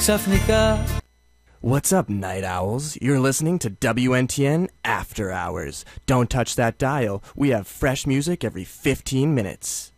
ξαφνικά. What's up, night owls? You're listening to WNTN After Hours. Don't touch that dial. We have fresh music every 15 minutes.